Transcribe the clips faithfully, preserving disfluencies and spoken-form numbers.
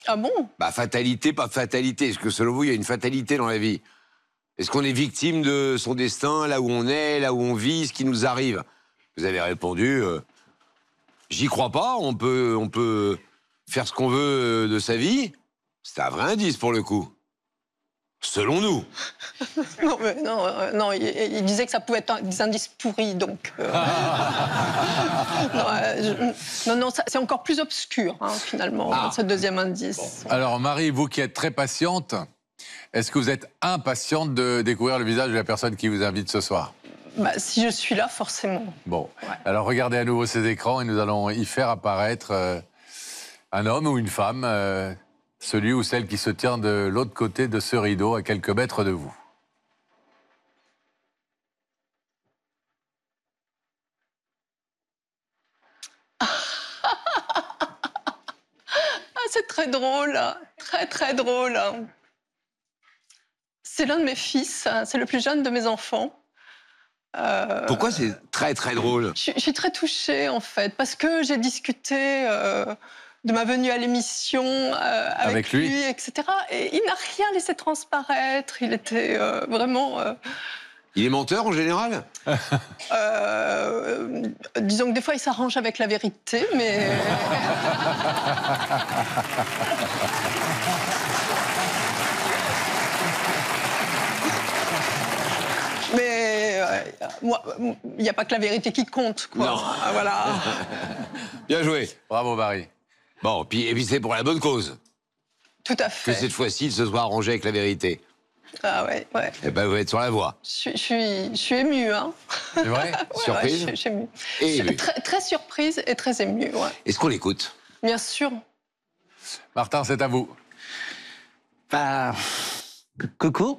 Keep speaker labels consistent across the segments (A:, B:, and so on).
A: Ah bon?
B: Bah, fatalité, pas fatalité. Est-ce que selon vous, il y a une fatalité dans la vie? Est-ce qu'on est victime de son destin, là où on est, là où on vit, ce qui nous arrive? Vous avez répondu, euh, j'y crois pas, on peut, on peut faire ce qu'on veut de sa vie. C'est un vrai indice pour le coup. Selon nous.
A: Non, mais non, euh, non il, il disait que ça pouvait être un, des indices pourris, donc... Euh... non, euh, je... non, non, c'est encore plus obscur, hein, finalement, ah. ce deuxième indice.
C: Bon. Alors, Marie, vous qui êtes très patiente, est-ce que vous êtes impatiente de découvrir le visage de la personne qui vous invite ce soir?
A: Bah, si je suis là, forcément.
C: Bon, ouais. Alors regardez à nouveau ces écrans et nous allons y faire apparaître euh, un homme ou une femme... Euh, celui ou celle qui se tient de l'autre côté de ce rideau, à quelques mètres de vous.
A: Ah, c'est très drôle, très très drôle. C'est l'un de mes fils, c'est le plus jeune de mes enfants.
B: Euh... Pourquoi c'est très très drôle?
A: je, je suis très touchée en fait, parce que j'ai discuté... Euh... de ma venue à l'émission euh, avec, avec lui, lui, et cetera. Et il n'a rien laissé transparaître. Il était euh, vraiment... Euh...
B: Il est menteur en général?
A: euh, Disons que des fois, il s'arrange avec la vérité, mais... mais euh, moi, il n'y a pas que la vérité qui compte, quoi.
B: Non.
A: Voilà.
B: Bien joué.
C: Bravo, Marie.
B: Bon, puis, et puis c'est pour la bonne cause.
A: Tout à fait.
B: Que cette fois-ci, il se soit arrangé avec la vérité.
A: Ah ouais, ouais.
B: Eh ben, vous êtes sur la voie.
A: Je, je suis, je suis émue, hein.
C: C'est vrai?
A: Ouais,
B: surprise?
A: Ouais, je, je suis émue.
B: Et
A: je
B: émue.
A: Très, très surprise et très émue, ouais.
B: Est-ce qu'on l'écoute?
A: Bien sûr.
C: Martin, c'est à vous.
D: Bah... Coucou.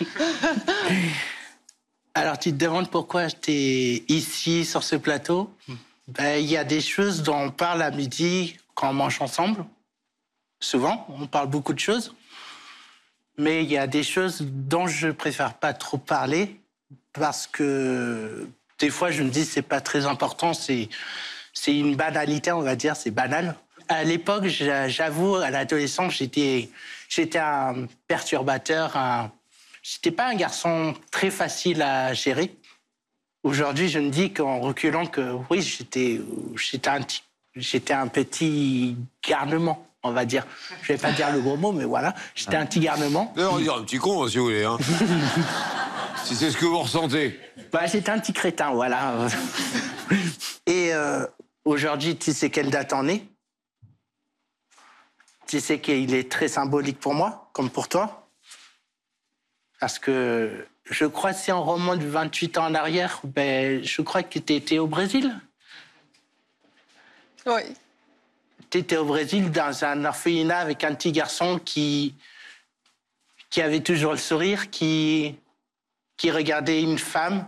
D: Alors, tu te demandes pourquoi j'étais ici, sur ce plateau? Ben, il y a des choses dont on parle à midi quand on mange ensemble. Souvent, on parle beaucoup de choses. Mais il y a des choses dont je préfère pas trop parler parce que des fois, je me dis c'est pas très important, c'est c'est une banalité, on va dire, c'est banal. À l'époque, j'avoue, à l'adolescence, j'étais j'étais un perturbateur, un... j'étais pas un garçon très facile à gérer. Aujourd'hui, je me dis qu'en reculant que oui, j'étais j'étais un, j'étais un petit garnement, on va dire. Je vais pas dire le gros mot, mais voilà, j'étais un petit garnement.
B: Non, on va dire un petit con, si vous voulez. Hein. Si c'est ce que vous ressentez.
D: Bah, j'étais un petit crétin, voilà. Et euh, aujourd'hui, tu sais quelle date on est? Tu sais qu'il est très symbolique pour moi, comme pour toi. Parce que je crois que si on remonte vingt-huit ans en arrière, ben, je crois que tu étais au Brésil.
A: Oui.
D: Tu étais au Brésil dans un orphelinat avec un petit garçon qui, qui avait toujours le sourire, qui, qui regardait une femme,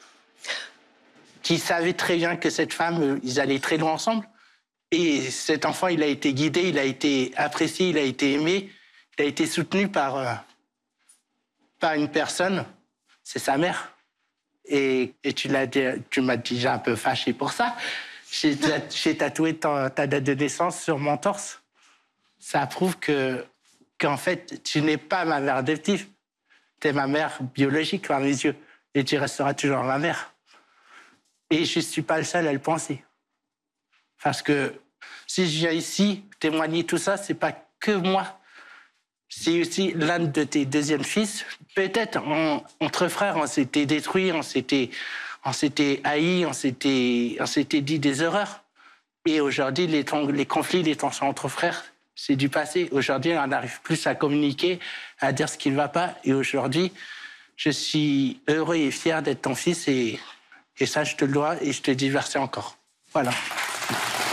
D: qui savait très bien que cette femme, ils allaient très loin ensemble. Et cet enfant, il a été guidé, il a été apprécié, il a été aimé, il a été soutenu par, euh, par une personne, c'est sa mère. Et, et tu l'as, tu m'as déjà un peu fâché pour ça. J'ai, j'ai tatoué ta, ta date de naissance sur mon torse. Ça prouve que, qu'en fait, tu n'es pas ma mère adoptive. Tu es ma mère biologique, à mes yeux. Et tu resteras toujours ma mère. Et je ne suis pas le seul à le penser. Parce que si je viens ici témoigner tout ça, c'est pas que moi. C'est aussi l'un de tes deuxièmes fils. Peut-être, on, entre frères, on s'était détruits, on s'était, on s'était haïs, on s'était, on s'était dit des horreurs. Et aujourd'hui, les, les conflits, les tensions entre frères, c'est du passé. Aujourd'hui, on n'arrive plus à communiquer, à dire ce qui ne va pas. Et aujourd'hui, je suis heureux et fier d'être ton fils. Et, et ça, je te le dois et je te dis merci encore. Voilà.